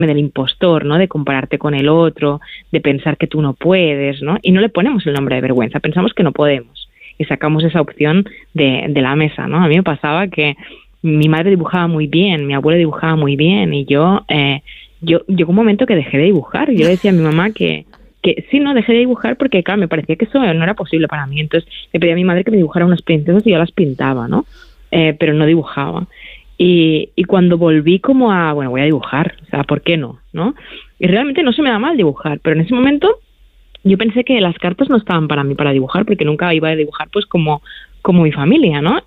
del impostor, ¿no? De compararte con el otro, de pensar que tú no puedes, ¿no? Y no le ponemos el nombre de vergüenza, pensamos que no podemos y sacamos esa opción de la mesa, ¿no? A mí me pasaba que mi madre dibujaba muy bien, mi abuela dibujaba muy bien y yo llegó un momento que dejé de dibujar. Yo le decía a mi mamá que sí, no, dejé de dibujar porque, claro, me parecía que eso no era posible para mí. Entonces le pedí a mi madre que me dibujara unas princesas y yo las pintaba, ¿no? Pero no dibujaba. Y cuando volví como a, bueno, voy a dibujar, o sea, ¿por qué no? ¿No? Y realmente no se me da mal dibujar, pero en ese momento yo pensé que las cartas no estaban para mí para dibujar, porque nunca iba a dibujar pues como mi familia, ¿no?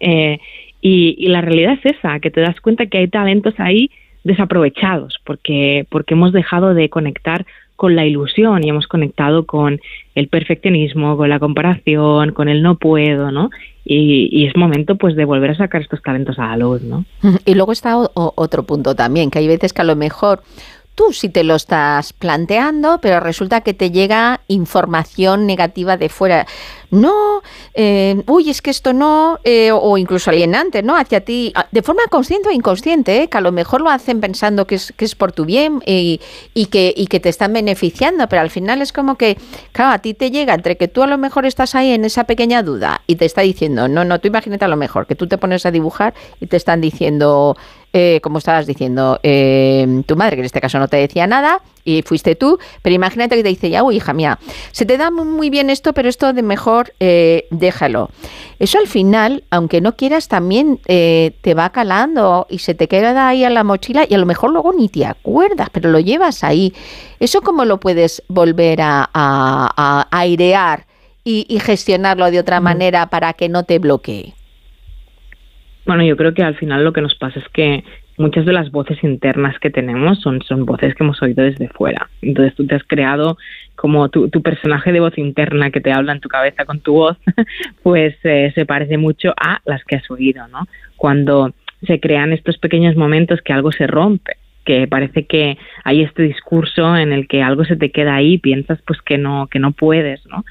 Y la realidad es esa, que te das cuenta que hay talentos ahí desaprovechados, porque hemos dejado de conectar con la ilusión y hemos conectado con el perfeccionismo, con la comparación, con el no puedo, ¿no? Y es momento pues de volver a sacar estos talentos a la luz, ¿no? Y luego está otro punto también, que hay veces que a lo mejor tú sí te lo estás planteando, pero resulta que te llega información negativa de fuera. No, uy, es que esto no, o incluso alienante, ¿no? Hacia ti, de forma consciente o inconsciente, que a lo mejor lo hacen pensando que es por tu bien y que te están beneficiando, pero al final es como que, claro, a ti te llega entre que tú a lo mejor estás ahí en esa pequeña duda y te está diciendo, no, tú imagínate a lo mejor que tú te pones a dibujar y te están diciendo, como estabas diciendo, tu madre, que en este caso no te decía nada, y fuiste tú, pero imagínate que te dice, ya, uy, hija mía, se te da muy bien esto, pero esto de mejor déjalo. Eso al final, aunque no quieras, también te va calando y se te queda ahí a la mochila y a lo mejor luego ni te acuerdas, pero lo llevas ahí. ¿Eso cómo lo puedes volver a airear y gestionarlo de otra manera para que no te bloquee? Bueno, yo creo que al final lo que nos pasa es que muchas de las voces internas que tenemos son voces que hemos oído desde fuera. Entonces tú te has creado como tu personaje de voz interna que te habla en tu cabeza con tu voz, pues se parece mucho a las que has oído, ¿no? Cuando se crean estos pequeños momentos que algo se rompe, que parece que hay este discurso en el que algo se te queda ahí, piensas pues que no puedes, ¿no?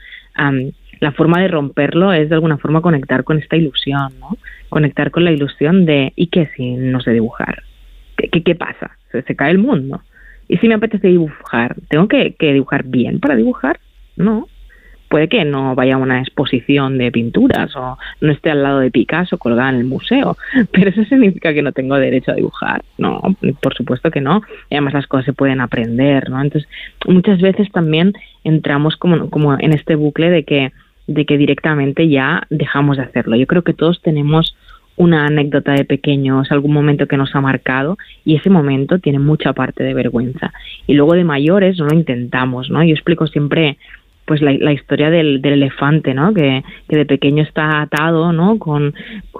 La forma de romperlo es de alguna forma conectar con esta ilusión, ¿no? Conectar con la ilusión de ¿y qué si no sé dibujar? ¿Qué pasa? ¿Se cae el mundo? ¿Y si me apetece dibujar? ¿Tengo que dibujar bien para dibujar? No. Puede que no vaya a una exposición de pinturas o no esté al lado de Picasso colgada en el museo, pero eso significa que no tengo derecho a dibujar. No, por supuesto que no. Y además las cosas se pueden aprender, ¿no? Entonces, muchas veces también entramos como en este bucle de que directamente ya dejamos de hacerlo. Yo creo que todos tenemos una anécdota de pequeños, algún momento que nos ha marcado y ese momento tiene mucha parte de vergüenza. Y luego de mayores no lo intentamos, ¿no? Yo explico siempre pues la historia del elefante, ¿no? Que de pequeño está atado, ¿no? Con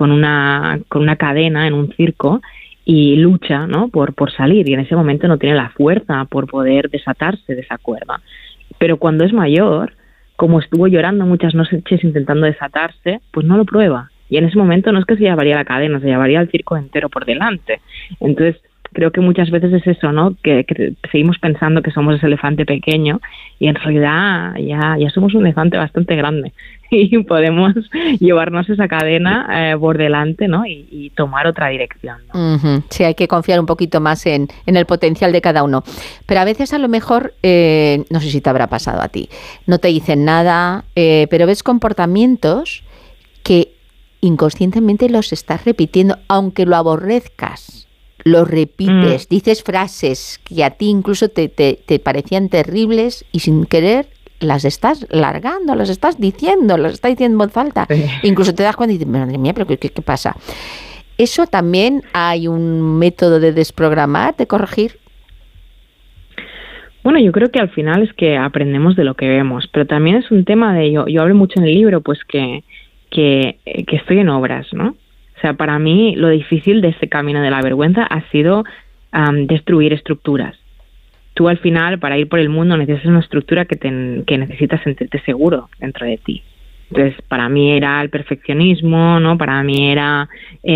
una cadena en un circo y lucha, ¿no? Por salir y en ese momento no tiene la fuerza por poder desatarse de esa cuerda. Pero cuando es mayor, como estuvo llorando muchas noches intentando desatarse, pues no lo prueba. Y en ese momento no es que se llevaría la cadena, se llevaría el circo entero por delante. Entonces, creo que muchas veces es eso, ¿no? Que seguimos pensando que somos ese elefante pequeño y en realidad ya somos un elefante bastante grande y podemos llevarnos esa cadena por delante, ¿no? Y tomar otra dirección, ¿no? Uh-huh. Sí, hay que confiar un poquito más en el potencial de cada uno. Pero a veces a lo mejor, no sé si te habrá pasado a ti, no te dicen nada, pero ves comportamientos que inconscientemente los estás repitiendo, aunque lo aborrezcas. Lo repites, dices frases que a ti incluso te parecían terribles y sin querer las estás largando, las estás diciendo en voz alta. Sí. Incluso te das cuenta y dices, madre mía, pero ¿qué pasa? ¿Eso también hay un método de desprogramar, de corregir? Bueno, yo creo que al final es que aprendemos de lo que vemos, pero también es un tema de, yo hablo mucho en el libro, pues que estoy en obras, ¿no? O sea, para mí lo difícil de este camino de la vergüenza ha sido destruir estructuras. Tú al final, para ir por el mundo, necesitas una estructura que necesitas sentirte seguro dentro de ti. Entonces, para mí era el perfeccionismo, ¿no? Para mí era,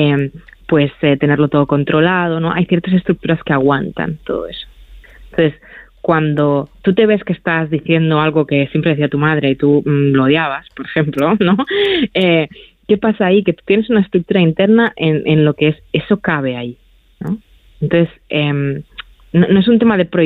tenerlo todo controlado, ¿no? Hay ciertas estructuras que aguantan todo eso. Entonces, cuando tú te ves que estás diciendo algo que siempre decía tu madre y tú lo odiabas, por ejemplo, ¿no? ¿Qué pasa ahí? Que tú tienes una estructura interna en lo que es, eso cabe ahí, ¿no? Entonces, no es un tema de